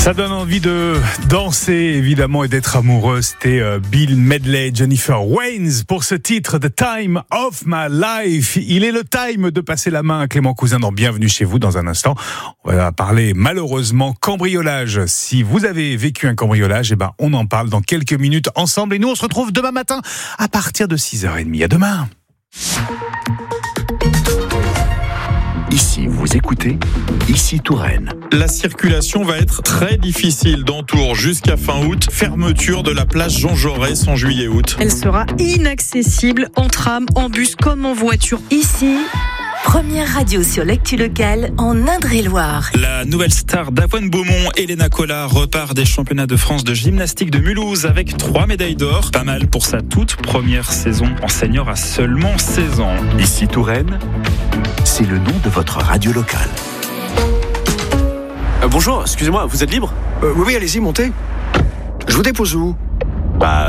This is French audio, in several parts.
Ça donne envie de danser, évidemment, et d'être amoureux. C'était Bill Medley, Jennifer Waynes, pour ce titre, The Time of My Life. Il est le time de passer la main à Clément Cousin dans Bienvenue chez vous. Dans un instant, on va parler malheureusement cambriolage. Si vous avez vécu un cambriolage, on en parle dans quelques minutes ensemble. Et nous, on se retrouve demain matin à partir de 6h30. À demain. Ici, vous écoutez, ici Touraine. La circulation va être très difficile dans Tours jusqu'à fin août. Fermeture de la place Jean Jaurès en juillet-août. Elle sera inaccessible en tram, en bus comme en voiture. Ici, première radio sur l'actu locale en Indre-et-Loire. La nouvelle star d'Avoine Beaumont, Elena Collat, repart des championnats de France de gymnastique de Mulhouse avec 3 médailles d'or. Pas mal pour sa toute première saison en senior à seulement 16 ans. Ici Touraine, c'est le nom de votre radio locale. Bonjour, excusez-moi, vous êtes libre ? Oui, allez-y, montez. Je vous dépose où ? Devinez ?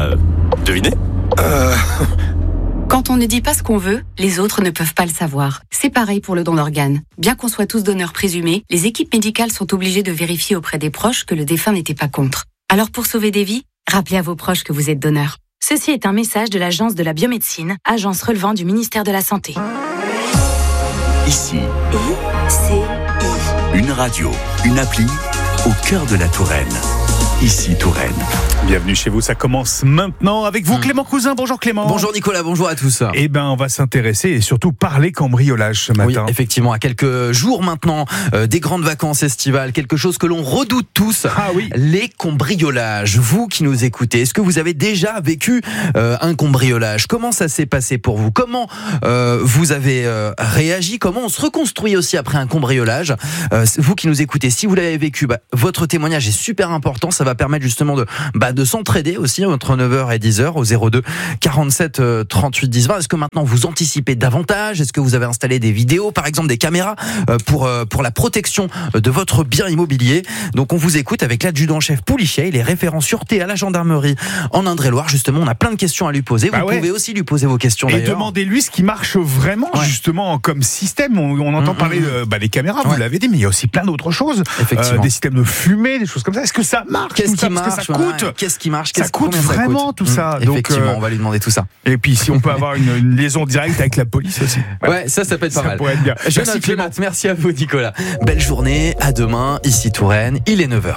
Quand on ne dit pas ce qu'on veut, les autres ne peuvent pas le savoir. C'est pareil pour le don d'organes. Bien qu'on soit tous donneurs présumés, les équipes médicales sont obligées de vérifier auprès des proches que le défunt n'était pas contre. Alors pour sauver des vies, rappelez à vos proches que vous êtes donneur. Ceci est un message de l'Agence de la biomédecine, agence relevant du ministère de la Santé. Ici, I-C-I. une radio, une appli au cœur de la Touraine. Ici Touraine. Bienvenue chez vous, ça commence maintenant avec vous Clément Cousin. Bonjour Clément. Bonjour Nicolas, bonjour à tous. On va s'intéresser et surtout parler cambriolage ce matin. Oui, effectivement, à quelques jours maintenant des grandes vacances estivales, quelque chose que l'on redoute tous, les cambriolages. Vous qui nous écoutez, est-ce que vous avez déjà vécu un cambriolage ? Comment ça s'est passé pour vous ? Comment vous avez réagi ? Comment on se reconstruit aussi après un cambriolage ? Vous qui nous écoutez, si vous l'avez vécu, votre témoignage est super important, ça va permettre justement de s'entraider aussi entre 9h et 10h au 02 47 38 10 20. Est-ce que maintenant vous anticipez davantage ? Est-ce que vous avez installé des vidéos, par exemple des caméras pour la protection de votre bien immobilier ? Donc on vous écoute avec l'adjudant-chef Poulichet, il est référent sûreté à la gendarmerie en Indre-et-Loire. Justement, on a plein de questions à lui poser. Vous pouvez aussi lui poser vos questions d'ailleurs. Et demandez-lui ce qui marche vraiment justement comme système. On entend parler des caméras, vous l'avez dit, mais il y a aussi plein d'autres choses. Des systèmes de fumée, des choses comme ça. Est-ce que ça marche ? Qu'est-ce qui marche ? Ça coûte vraiment tout ça. Donc, effectivement, on va lui demander tout ça. Et puis si on peut avoir une liaison directe avec la police aussi. Ouais, ça peut être pas mal. Ça pourrait être bien. Merci Clément. Merci à vous Nicolas. Belle journée, à demain, ici Touraine, il est 9h.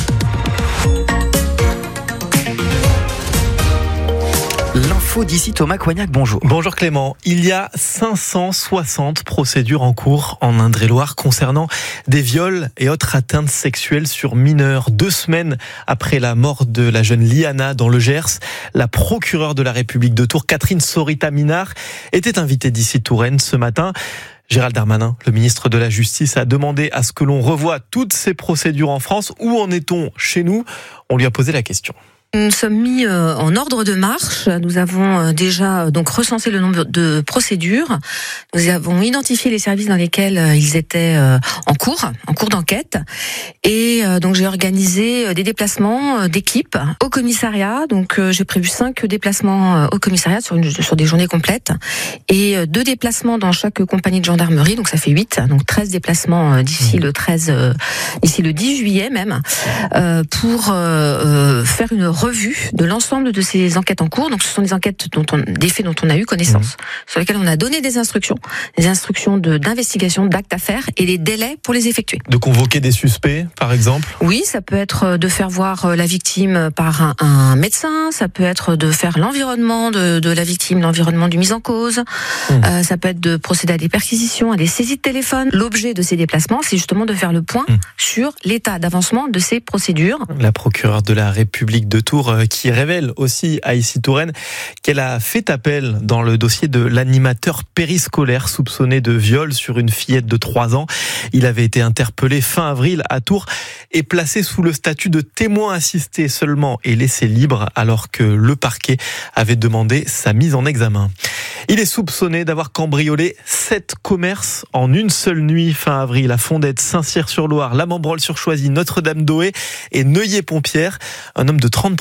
L'info d'ici, Thomas Coignac, bonjour. Bonjour Clément. Il y a 560 procédures en cours en Indre-et-Loire concernant des viols et autres atteintes sexuelles sur mineurs. 2 semaines après la mort de la jeune Liana dans le Gers, la procureure de la République de Tours, Catherine Sorita-Minard, était invitée d'ici Touraine ce matin. Gérald Darmanin, le ministre de la Justice, a demandé à ce que l'on revoie toutes ces procédures en France. Où en est-on chez nous ? On lui a posé la question. Nous sommes mis en ordre de marche. Nous avons déjà recensé le nombre de procédures. Nous avons identifié les services dans lesquels ils étaient en cours d'enquête. Et donc j'ai organisé des déplacements d'équipes au commissariat. Donc j'ai prévu 5 déplacements au commissariat sur des journées complètes et 2 déplacements dans chaque compagnie de gendarmerie. Donc ça fait 8. Donc 13 déplacements d'ici le 10 juillet même pour faire une revue de l'ensemble de ces enquêtes en cours. Donc ce sont des enquêtes des faits dont on a eu connaissance, sur lesquels on a donné des instructions d'investigation, d'actes à faire et des délais pour les effectuer. De convoquer des suspects, par exemple ? Oui, ça peut être de faire voir la victime par un médecin, ça peut être de faire l'environnement de la victime, l'environnement du mis en cause, ça peut être de procéder à des perquisitions, à des saisies de téléphone. L'objet de ces déplacements, c'est justement de faire le point sur l'état d'avancement de ces procédures. La procureure de la République de Tours qui révèle aussi à ici Touraine qu'elle a fait appel dans le dossier de l'animateur périscolaire soupçonné de viol sur une fillette de 3 ans. Il avait été interpellé fin avril à Tours et placé sous le statut de témoin assisté seulement et laissé libre alors que le parquet avait demandé sa mise en examen. Il est soupçonné d'avoir cambriolé 7 commerces en une seule nuit fin avril à Fondette, Saint-Cyr-sur-Loire, La Membrole-sur-Choisy, Notre-Dame-d'Oé et Neuilly-Pompierre. Un homme de 33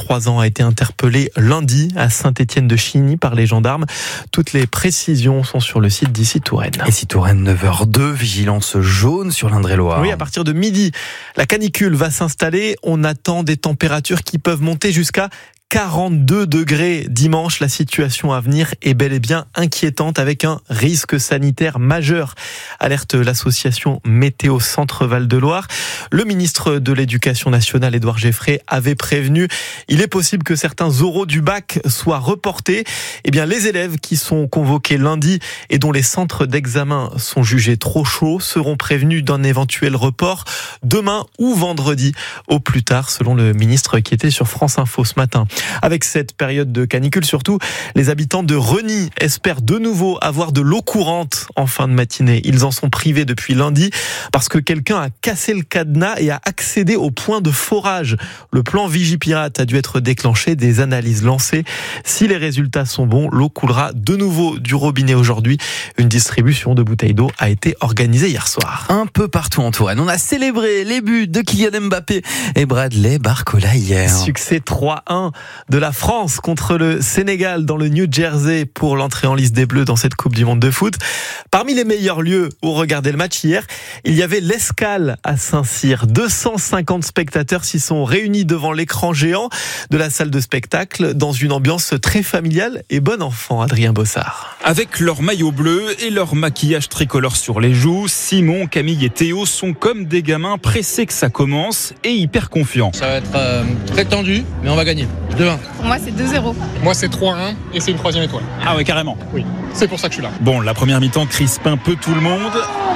33 ans, a été interpellé lundi à Saint-Étienne-de-Chigny par les gendarmes. Toutes les précisions sont sur le site d'Ici Touraine. Ici Touraine, 9h02, vigilance jaune sur l'Indre-et-Loire. Oui, à partir de midi, la canicule va s'installer. On attend des températures qui peuvent monter jusqu'à 42 degrés dimanche. La situation à venir est bel et bien inquiétante avec un risque sanitaire majeur, alerte l'association Météo Centre Val-de-Loire. Le ministre de l'Éducation nationale, Édouard Geffray, avait prévenu. Il est possible que certains oraux du bac soient reportés. Eh bien, les élèves qui sont convoqués lundi et dont les centres d'examen sont jugés trop chauds seront prévenus d'un éventuel report demain ou vendredi au plus tard, selon le ministre qui était sur France Info ce matin. Avec cette période de canicule, surtout, les habitants de Reny espèrent de nouveau avoir de l'eau courante en fin de matinée. Ils en sont privés depuis lundi parce que quelqu'un a cassé le cadenas et a accédé au point de forage. Le plan Vigipirate a dû être déclenché, des analyses lancées. Si les résultats sont bons, l'eau coulera de nouveau du robinet aujourd'hui. Une distribution de bouteilles d'eau a été organisée hier soir. Un peu partout en Touraine, on a célébré les buts de Kylian Mbappé et Bradley Barcola hier. Succès 3-1 de la France contre le Sénégal dans le New Jersey pour l'entrée en lice des Bleus dans cette Coupe du Monde de foot. Parmi les meilleurs lieux où regarder le match hier, il y avait l'Escale à Saint-Cyr. 250 spectateurs s'y sont réunis devant l'écran géant de la salle de spectacle dans une ambiance très familiale et bon enfant, Adrien Bossard. Avec leur maillot bleu et leur maquillage tricolore sur les joues, Simon, Camille et Théo sont comme des gamins pressés que ça commence et hyper confiants. Ça va être très tendu, mais on va gagner. 2-1. Pour moi, c'est 2-0. Moi, c'est 3-1 et c'est une 3e étoile. Ah ouais, carrément. Oui, c'est pour ça que je suis là. Bon, la première mi-temps crispe un peu tout le monde,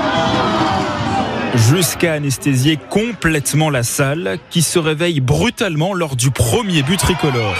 jusqu'à anesthésier complètement la salle qui se réveille brutalement lors du premier but tricolore.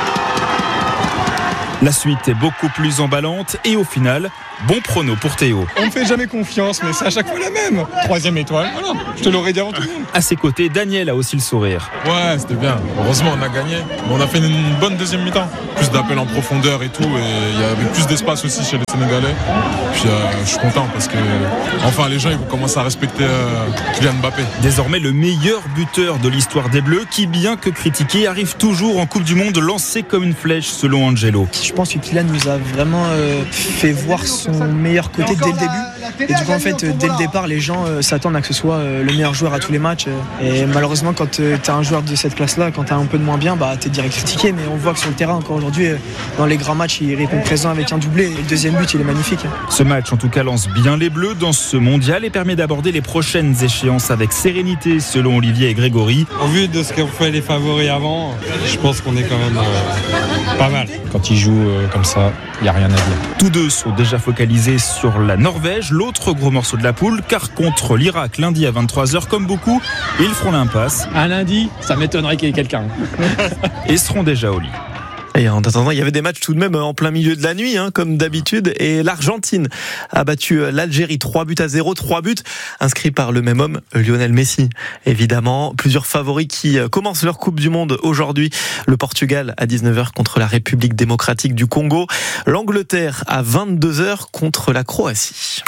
La suite est beaucoup plus emballante et au final, bon prono pour Théo. On me fait jamais confiance, mais c'est à chaque fois la même. 3e étoile, voilà. Je te l'aurais dit avant tout le monde. À ses côtés, Daniel a aussi le sourire. Ouais, c'était bien. Heureusement, on a gagné. On a fait une bonne deuxième mi-temps. Plus d'appels en profondeur et tout. Et il y avait plus d'espace aussi chez les Sénégalais. Puis je suis content parce que, enfin, les gens ils vont commencer à respecter Kylian Mbappé. Désormais, le meilleur buteur de l'histoire des Bleus, qui, bien que critiqué, arrive toujours en Coupe du Monde lancé comme une flèche, selon Angelo. Je pense que Kylian nous a vraiment fait voir son meilleur côté dès le début. Et du coup, en fait, dès le départ, les gens s'attendent à que ce soit le meilleur joueur à tous les matchs. Et malheureusement, quand tu es un joueur de cette classe-là, quand tu es un peu de moins bien, tu es direct critiqué. Mais on voit que sur le terrain, encore aujourd'hui, dans les grands matchs, il répond présent avec un doublé. Et le deuxième but, il est magnifique. Ce match, en tout cas, lance bien les Bleus dans ce mondial et permet d'aborder les prochaines échéances avec sérénité, selon Olivier et Grégory. Au vu de ce qu'ont fait les favoris avant, je pense qu'on est quand même pas mal. Quand ils jouent comme ça, il n'y a rien à dire. Tous deux sont déjà focalisés sur la Norvège, l'autre gros morceau de la poule, car contre l'Irak lundi à 23h, comme beaucoup, ils feront l'impasse. Un lundi, ça m'étonnerait qu'il y ait quelqu'un. Et seront déjà au lit. Et en attendant, il y avait des matchs tout de même en plein milieu de la nuit, comme d'habitude. Et l'Argentine a battu l'Algérie 3-0, 3 buts inscrits par le même homme, Lionel Messi. Évidemment, plusieurs favoris qui commencent leur Coupe du Monde aujourd'hui. Le Portugal à 19h contre la République démocratique du Congo. L'Angleterre à 22h contre la Croatie.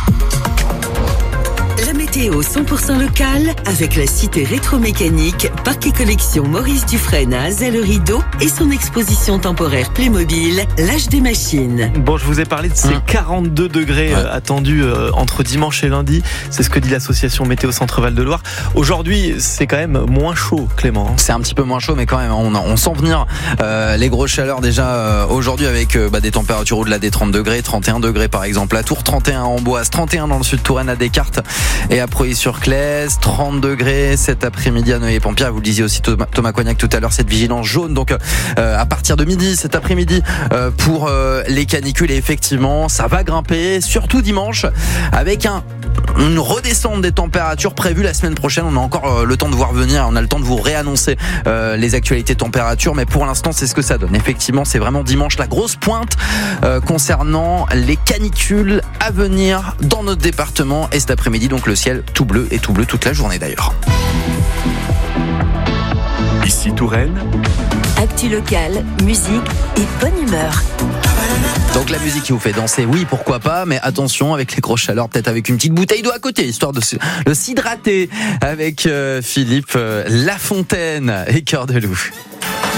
La météo 100% locale avec la cité rétro-mécanique, parc et collection Maurice Dufresne à Azay-le-Rideau et son exposition temporaire Playmobil, l'âge des machines. Bon, je vous ai parlé de ces 42 degrés attendus entre dimanche et lundi. C'est ce que dit l'association Météo Centre Val-de-Loire. Aujourd'hui, c'est quand même moins chaud, Clément. C'est un petit peu moins chaud, mais quand même, on sent venir les grosses chaleurs déjà aujourd'hui avec des températures au-delà des 30 degrés, 31 degrés par exemple à Tours, 31 à Amboise, 31 dans le sud Touraine à Descartes et à Preuilly-sur-Claise, 30 degrés cet après-midi à Neuilly-Pampière. Vous le disiez aussi Thomas Cognac tout à l'heure, cette vigilance jaune donc à partir de midi cet après-midi pour les canicules, et effectivement ça va grimper surtout dimanche avec une redescente des températures prévues la semaine prochaine. On a encore le temps de voir venir, on a le temps de vous réannoncer les actualités températures, mais pour l'instant c'est ce que ça donne. Effectivement, c'est vraiment dimanche la grosse pointe concernant les canicules à venir dans notre département, et cet après-midi donc le ciel tout bleu toute la journée d'ailleurs. Ici Touraine. Actu locale, musique et bonne humeur. Donc la musique qui vous fait danser, oui, pourquoi pas, mais attention avec les grosses chaleurs, peut-être avec une petite bouteille d'eau à côté, histoire de s'hydrater avec Philippe Lafontaine et Cœur de Loup.